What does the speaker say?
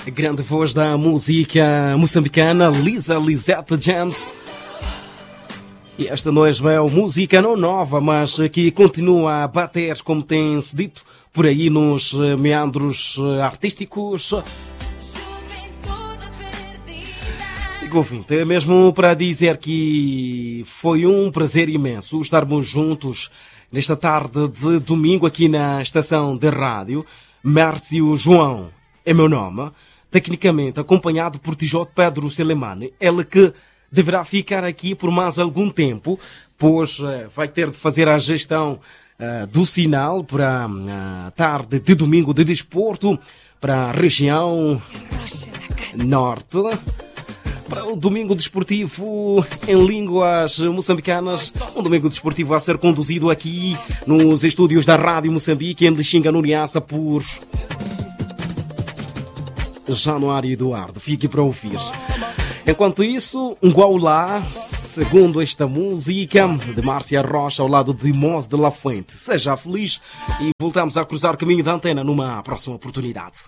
grande voz da música moçambicana, Lisette James. E esta não é música não nova, mas que continua a bater, como tem-se dito, por aí nos meandros artísticos. E ouvinte, é mesmo para dizer que foi um prazer imenso estarmos juntos nesta tarde de domingo aqui na estação de rádio. Mércio João é meu nome, tecnicamente acompanhado por Tijote Pedro Selemani, ele que deverá ficar aqui por mais algum tempo, pois vai ter de fazer a gestão do sinal para a tarde de domingo de desporto, para a região norte, para o domingo desportivo em línguas moçambicanas, um domingo desportivo a ser conduzido aqui nos estúdios da Rádio Moçambique, em Lixinga, no Niassa, por Januário Eduardo. Fique para ouvir. Enquanto isso, um guaulá, segundo esta música de Márcia Rocha, ao lado de Mos de la Fuente. Seja feliz e voltamos a cruzar o caminho da antena numa próxima oportunidade.